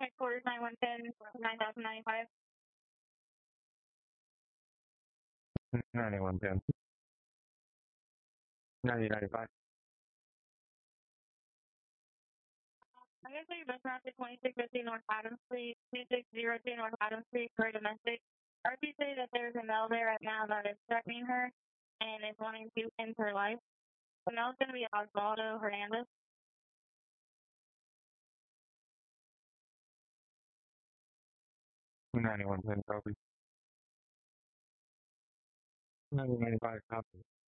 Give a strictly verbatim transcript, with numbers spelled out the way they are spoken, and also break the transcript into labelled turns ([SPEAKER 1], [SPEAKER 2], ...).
[SPEAKER 1] Headquarters nine one ten, nine thousand ninety-five.
[SPEAKER 2] ninety-one ten. ninety ninety-five.
[SPEAKER 1] I'm going to say bus route to twenty-six fifty North Adams Street, two six zero two North Adams Street for domestic. R P say that there's a male there right now that is threatening her and is wanting to end her life. The male's going to be Osvaldo Hernandez.
[SPEAKER 2] ninety-one ten copy. ninety ninety-five copy.